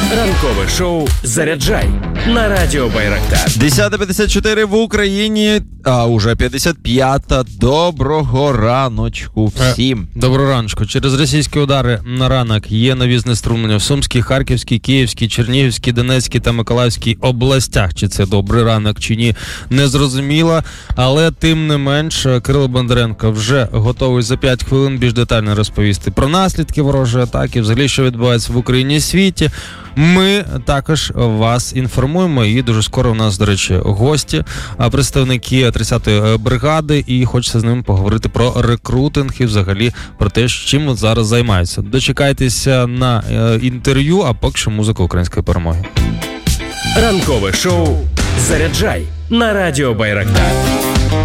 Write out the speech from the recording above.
Ранкове шоу «Заряджай» на Радіо Байрактар. 10:54 в Україні, а уже 55-та. Доброго раночку всім. Доброго раночку. Через російські удари на ранок є нові знеструмлення в Сумській, Харківській, Київській, Чернігівській, Донецькій та Миколаївській областях. Чи це добрий ранок, чи ні, не зрозуміло. Але тим не менш, Кирило Бондаренко вже готовий за 5 хвилин більш детально розповісти про наслідки ворожої атаки, взагалі, що відбувається в Україні і світі. Ми також вас інформуємо, і дуже скоро у нас, до речі, гості, представники 30-ї бригади, і хочеться з ними поговорити про рекрутинг і взагалі про те, чим зараз займаються. Дочекайтеся на інтерв'ю, а поки що музика української перемоги. Ранкове шоу «Заряджай» на Радіо Байрактар.